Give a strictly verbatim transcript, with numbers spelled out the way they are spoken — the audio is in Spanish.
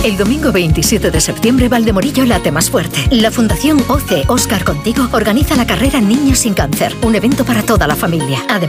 El domingo veintisiete de septiembre, Valdemorillo late más fuerte. La Fundación O C E Oscar Contigo organiza la carrera Niños sin Cáncer, un evento para toda la familia. Además,